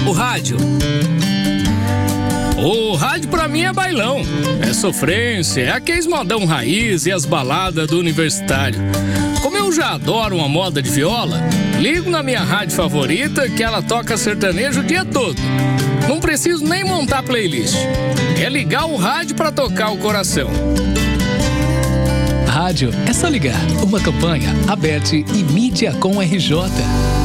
O rádio. O rádio pra mim é bailão, é sofrência, é aqueles modão raiz e as baladas do universitário. Como eu já adoro uma moda de viola, ligo na minha rádio favorita que ela toca sertanejo o dia todo. Não preciso nem montar playlist. É ligar o rádio pra tocar o coração. Rádio é só ligar. Uma campanha Aberte e Mídia com RJ.